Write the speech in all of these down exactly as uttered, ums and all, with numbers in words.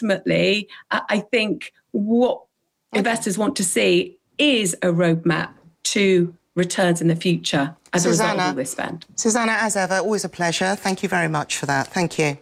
ultimately, I think what okay. investors want to see is a roadmap to returns in the future as Susanna, a result of all this spend. Susanna, as ever, always a pleasure. Thank you very much for that. Thank you.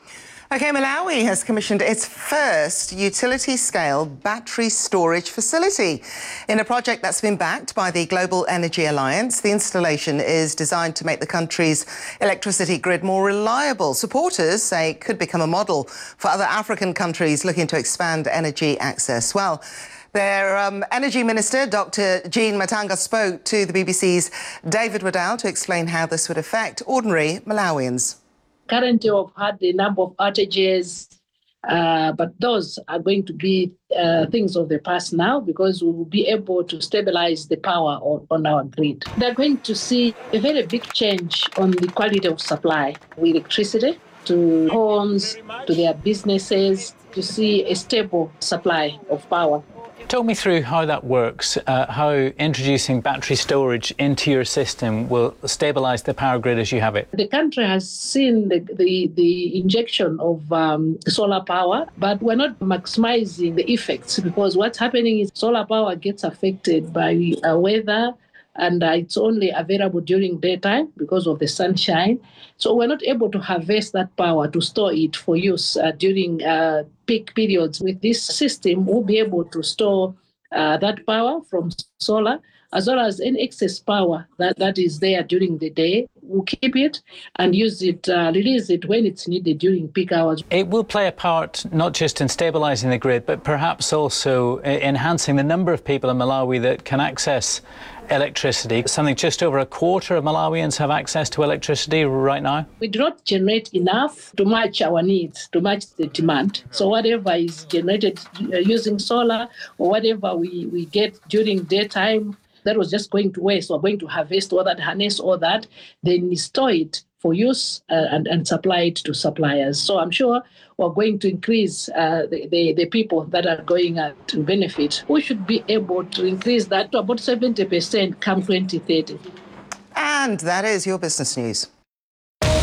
OK, Malawi has commissioned its first utility-scale battery storage facility. In a project that's been backed by the Global Energy Alliance, the installation is designed to make the country's electricity grid more reliable. Supporters say it could become a model for other African countries looking to expand energy access. Well, their um, Energy Minister, Doctor Jean Matanga, spoke to the B B C's David Waddell to explain how this would affect ordinary Malawians. Currently, we've had a number of outages, uh, but those are going to be uh, things of the past now, because we will be able to stabilize the power on, on our grid. They're going to see a very big change on the quality of supply of electricity to homes, to their businesses, to see a stable supply of power. Talk me through how that works, uh, how introducing battery storage into your system will stabilise the power grid as you have it. The country has seen the, the, the injection of um, solar power, but we're not maximising the effects, because what's happening is solar power gets affected by uh, weather, and uh, it's only available during daytime because of the sunshine. So we're not able to harvest that power to store it for use uh, during uh, peak periods. With this system, we'll be able to store uh, that power from solar, as well as any excess power that, that is there during the day. We'll keep it and use it, uh, release it when it's needed during peak hours. It will play a part not just in stabilising the grid, but perhaps also enhancing the number of people in Malawi that can access electricity. Something just over a quarter of Malawians have access to electricity right now. We do not generate enough to match our needs, to match the demand. So whatever is generated using solar or whatever we, we get during daytime, that was just going to waste. We're going to harvest all that, harness all that, then store it for use uh, and, and supply it to suppliers. So I'm sure we're going to increase uh, the, the, the people that are going uh, to benefit. We should be able to increase that to about seventy percent come twenty thirty. And that is your business news.